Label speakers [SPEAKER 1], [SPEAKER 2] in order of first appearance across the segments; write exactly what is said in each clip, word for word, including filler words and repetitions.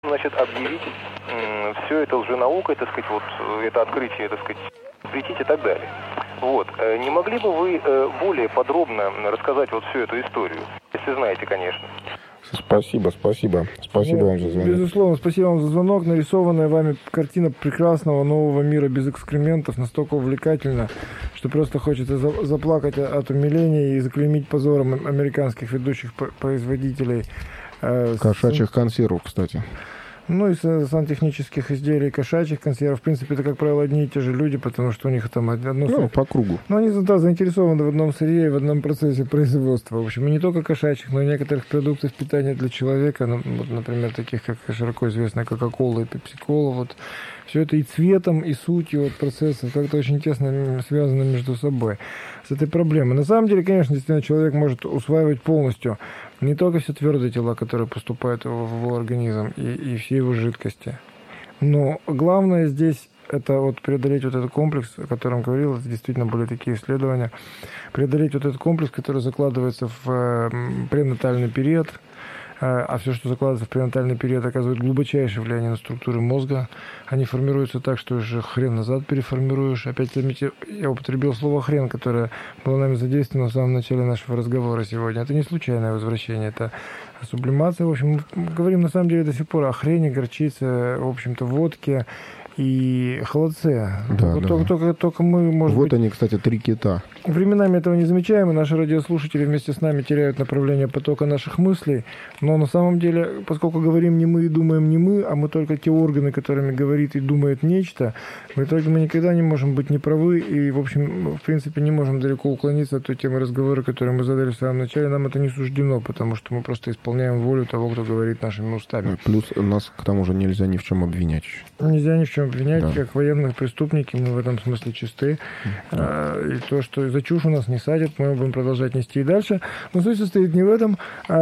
[SPEAKER 1] значит, объявить м, все это лженаукой, так сказать, вот это открытие, так сказать, запретить и так далее. Вот. Не могли бы вы более подробно рассказать вот всю эту историю, если знаете, конечно?
[SPEAKER 2] Спасибо, спасибо. Спасибо
[SPEAKER 3] ну,
[SPEAKER 2] вам за звонок.
[SPEAKER 3] Безусловно, спасибо вам за звонок. Нарисованная вами картина прекрасного нового мира без экскрементов настолько увлекательна, что просто хочется за- заплакать от умиления и заклеймить позором американских ведущих производителей. Э,
[SPEAKER 2] Кошачьих с... консервов, кстати.
[SPEAKER 3] Ну и сантехнических изделий, кошачьих консервов. В принципе, это, как правило, одни и те же люди, потому что у них там одно...
[SPEAKER 2] Ну, по кругу.
[SPEAKER 3] Но они да, заинтересованы в одном сырье и в одном процессе производства. В общем, и не только кошачьих, но и некоторых продуктов питания для человека. Ну, вот, например, таких, как широко известная Кока-Кола и Пепси-Кола. Вот. Все это и цветом, и сутью вот, процессов как-то очень тесно связано между собой с этой проблемой. На самом деле, конечно, действительно, человек может усваивать полностью не только все твердые тела, которые поступают в его организм, и, и все его жидкости. Но главное здесь это вот преодолеть вот этот комплекс, о котором говорил, это действительно были такие исследования, преодолеть вот этот комплекс, который закладывается в пренатальный период, а все, что закладывается в пренатальный период, оказывает глубочайшее влияние на структуры мозга. Они формируются так, что уже хрен назад переформируешь. Опять, заметьте, я употребил слово «хрен», которое было нами задействовано в самом начале нашего разговора сегодня. Это не случайное возвращение, это сублимация. В общем, мы говорим на самом деле до сих пор о хрене, горчице, в общем-то, водке и холодце.
[SPEAKER 2] Да,
[SPEAKER 3] вот
[SPEAKER 2] да.
[SPEAKER 3] Только, только, только мы, может
[SPEAKER 2] вот
[SPEAKER 3] быть...
[SPEAKER 2] они, кстати, три кита.
[SPEAKER 3] Временами этого не замечаем, и наши радиослушатели вместе с нами теряют направление потока наших мыслей. Но на самом деле, поскольку говорим не мы и думаем не мы, а мы только те органы, которыми говорит и думает нечто, в итоге мы никогда не можем быть неправы и, в общем, в принципе, не можем далеко уклониться от той темы разговора, которую мы задали в самом начале. Нам это не суждено, потому что мы просто исполняем волю того, кто говорит нашими устами.
[SPEAKER 2] Плюс нас, к тому же, нельзя ни в чем обвинять.
[SPEAKER 3] Нельзя ни в чем обвинять,
[SPEAKER 2] да.
[SPEAKER 3] Как военных преступники, мы в этом смысле чисты. Да. И то, что за чушь у нас не садят, мы будем продолжать нести и дальше. Но суть состоит не в этом.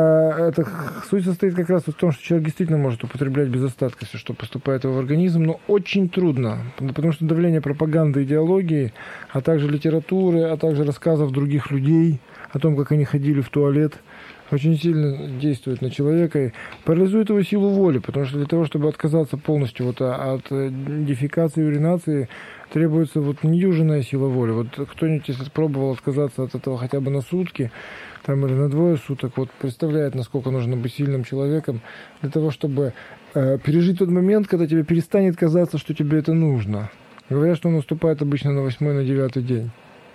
[SPEAKER 3] А это, суть состоит как раз в том, что человек действительно может употреблять без остатка все, что поступает в его организм, но очень трудно, потому что давление пропаганды, идеологии, а также литературы, а также рассказов других людей о том, как они ходили в туалет, очень сильно действует на человека и парализует его силу воли, потому что для того, чтобы отказаться полностью вот от дефекации и уринации, требуется вот недюжинная сила воли. Вот кто-нибудь, если пробовал отказаться от этого хотя бы на сутки, там, или на двое суток, вот представляет, насколько нужно быть сильным человеком для того, чтобы э, пережить тот момент, когда тебе перестанет казаться, что тебе это нужно. Говорят, что он наступает обычно на восьмой, на девятый день.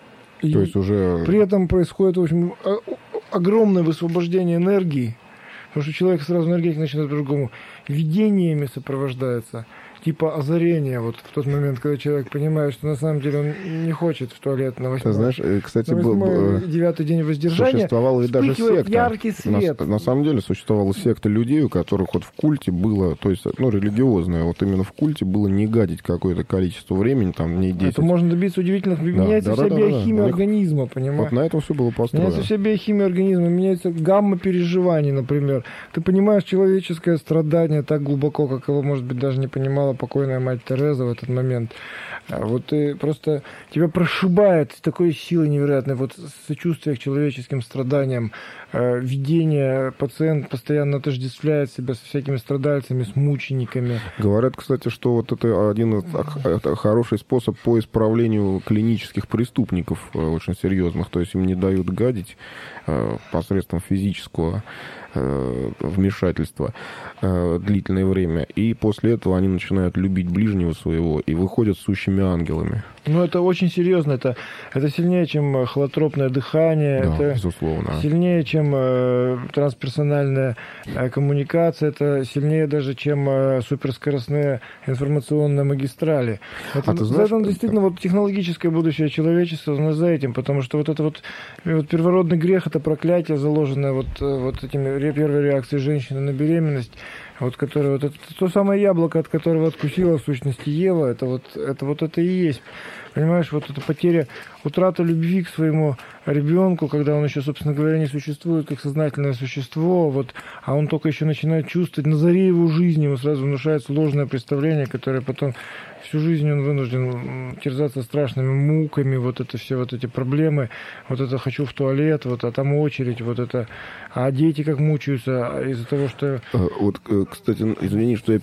[SPEAKER 3] И
[SPEAKER 2] То есть уже...
[SPEAKER 3] При этом происходит, в общем, огромное высвобождение энергии, потому что человек сразу энергетика начинает по-другому. Видениями сопровождается, типа озарения, вот в тот момент, когда человек понимает, что на самом деле он не хочет в туалет на восьмой.
[SPEAKER 2] Ты знаешь, кстати,
[SPEAKER 3] на восьмой,
[SPEAKER 2] был...
[SPEAKER 3] девятый день воздержания.
[SPEAKER 2] Существовала и даже секта.
[SPEAKER 3] Яркий свет.
[SPEAKER 2] На, на самом деле существовала секта людей, у которых вот в культе было, то есть, ну, религиозное, вот именно в культе было не гадить какое-то количество времени, там, дней десять.
[SPEAKER 3] Это можно добиться удивительных... Да, меняется да, вся да, биохимия да, да. организма, понимаешь?
[SPEAKER 2] Вот на этом все было построено.
[SPEAKER 3] Меняется вся биохимия организма, меняется гамма переживаний, например. Ты понимаешь человеческое страдание так глубоко, как его, может быть, даже не понимала покойная мать Тереза в этот момент. Вот ты просто... Тебя прошибает с такой силой невероятной, вот сочувствие к человеческим страданиям, э, видение, пациент постоянно отождествляет себя со всякими страдальцами, с мучениками.
[SPEAKER 2] Говорят, кстати, что вот это один это хороший способ по исправлению клинических преступников очень серьезных, то есть им не дают гадить э, посредством физического вмешательства э, длительное время, и после этого они начинают любить ближнего своего и выходят сущими ангелами.
[SPEAKER 3] Ну, это очень серьезно, это, это сильнее, чем холотропное дыхание,
[SPEAKER 2] да,
[SPEAKER 3] это
[SPEAKER 2] безусловно.
[SPEAKER 3] Сильнее, чем э, трансперсональная э, коммуникация, это сильнее даже, чем э, суперскоростные информационные магистрали. Это, а ты знаешь, за это действительно вот, технологическое будущее человечества, но за этим, потому что вот это вот, вот первородный грех, это проклятие, заложенное вот, вот этими первой реакцией женщины на беременность, вот, которое, вот это то самое яблоко, от которого откусила в сущности Ева, это вот это, вот это и есть. Понимаешь, вот эта потеря, утрата любви к своему ребенку, когда он еще, собственно говоря, не существует как сознательное существо, вот, а он только еще начинает чувствовать на заре его жизни, ему сразу внушается ложное представление, которое потом всю жизнь он вынужден терзаться страшными муками, вот это все, вот эти проблемы, вот это хочу в туалет, вот, а там очередь, вот это, а дети как мучаются из-за того, что...
[SPEAKER 2] Вот, кстати, извини, что я